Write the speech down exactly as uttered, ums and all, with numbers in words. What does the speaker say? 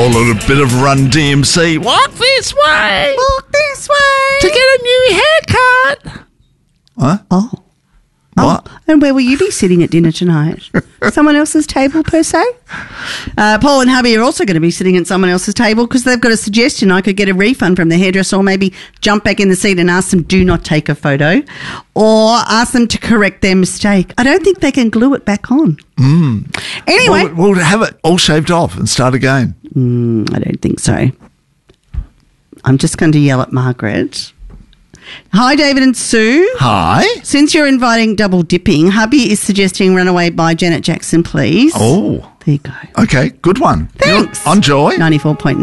call it a bit of Run D M C. Walk this way. Walk this way. To get a new haircut. Huh? Oh. What? Oh, and where will you be sitting at dinner tonight? Someone else's table, per se? Uh, Paul and hubby are also going to be sitting at someone else's table because they've got a suggestion. I could get a refund from the hairdresser, or maybe jump back in the seat and ask them, do not take a photo, or ask them to correct their mistake. I don't think they can glue it back on. Mm. Anyway. We'll, we'll have it all shaved off and start again. Mm, I don't think so. I'm just going to yell at Margaret. Hi, David and Sue. Hi. Since you're inviting double dipping, hubby is suggesting Runaway by Janet Jackson, please. Oh. There you go. Okay, good one. Thanks. On Joy. ninety-four point nine